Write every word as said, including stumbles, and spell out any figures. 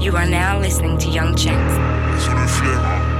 You are now listening to Young Chance. Sur le flemme, hein.